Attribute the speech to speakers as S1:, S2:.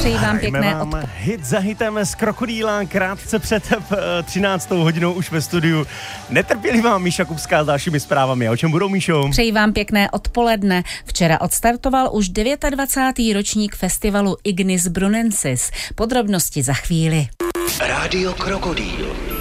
S1: Přeji vám pěkné
S2: hit za hitem z Krokodýla krátce před 13. hodinou už ve studiu. Netrpělivá Míša Kupská s dalšími zprávami. O čem budou, Míšo?
S1: Přeji vám pěkné odpoledne. Včera odstartoval už 29. ročník festivalu Ignis Brunensis. Podrobnosti za chvíli.
S3: Rádio Krokodýl.